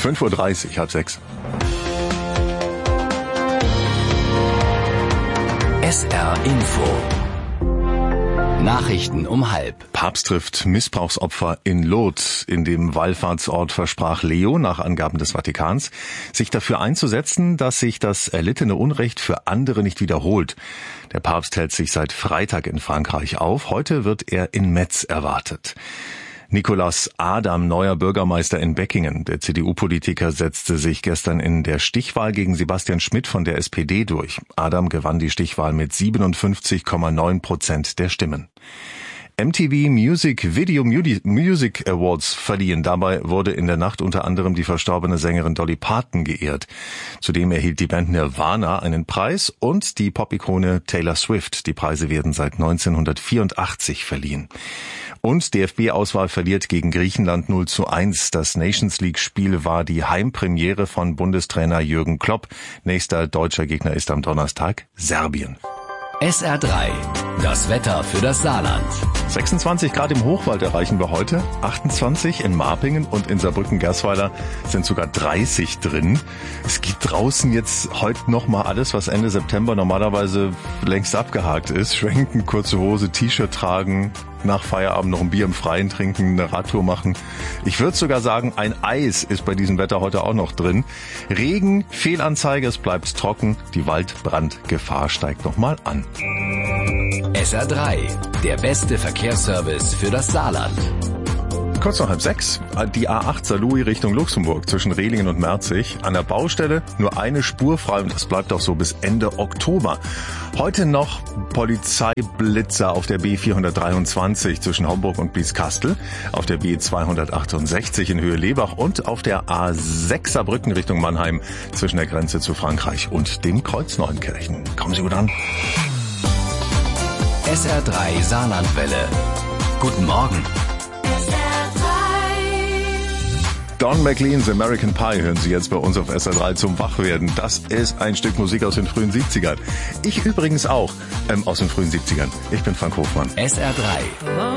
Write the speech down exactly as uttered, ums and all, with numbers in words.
fünf Uhr dreißig, halb sechs. S R Info. Nachrichten um halb. Papst trifft Missbrauchsopfer in Lourdes. In dem Wallfahrtsort versprach Leo, nach Angaben des Vatikans, sich dafür einzusetzen, dass sich das erlittene Unrecht für andere nicht wiederholt. Der Papst hält sich seit Freitag in Frankreich auf. Heute wird er in Metz erwartet. Nicolas Adam, neuer Bürgermeister in Beckingen. Der C D U-Politiker setzte sich gestern in der Stichwahl gegen Sebastian Schmidt von der S P D durch. Adam gewann die Stichwahl mit siebenundfünfzig Komma neun Prozent der Stimmen. M T V Music Video Music Awards verliehen. Dabei wurde in der Nacht unter anderem die verstorbene Sängerin Dolly Parton geehrt. Zudem erhielt die Band Nirvana einen Preis und die Pop-Ikone Taylor Swift. Die Preise werden seit neunzehnhundertvierundachtzig verliehen. Und D F B-Auswahl verliert gegen Griechenland null zu eins. Das Nations League-Spiel war die Heimpremiere von Bundestrainer Jürgen Klopp. Nächster deutscher Gegner ist am Donnerstag Serbien. S R drei. Das Wetter für das Saarland. sechsundzwanzig Grad im Hochwald erreichen wir heute, achtundzwanzig in Marpingen und in Saarbrücken-Gersweiler sind sogar dreißig drin. Es gibt draußen jetzt heute noch mal alles, was Ende September normalerweise längst abgehakt ist. Schwenken, kurze Hose, T-Shirt tragen, nach Feierabend noch ein Bier im Freien trinken, eine Radtour machen. Ich würde sogar sagen, ein Eis ist bei diesem Wetter heute auch noch drin. Regen, Fehlanzeige, es bleibt trocken, die Waldbrandgefahr steigt nochmal an. S R drei, der beste Verkehrsservice für das Saarland. Kurz nach halb sechs, die A acht Saarlouis Richtung Luxemburg zwischen Rehlingen und Merzig. An der Baustelle nur eine Spur frei und das bleibt auch so bis Ende Oktober. Heute noch Polizeiblitzer auf der B vierhundertdreiundzwanzig zwischen Homburg und Bieskastel, auf der B zweihundertachtundsechzig in Höhe Lebach und auf der A sechs Saarbrücken Richtung Mannheim zwischen der Grenze zu Frankreich und dem Kreuz Neunkirchen. Kommen Sie gut an. S R drei Saarlandwelle. Guten Morgen. Don McLean's American Pie hören Sie jetzt bei uns auf S R drei zum Wachwerden. Das ist ein Stück Musik aus den frühen siebzigern. Ich übrigens auch ähm, aus den frühen siebzigern. Ich bin Frank Hofmann. S R drei.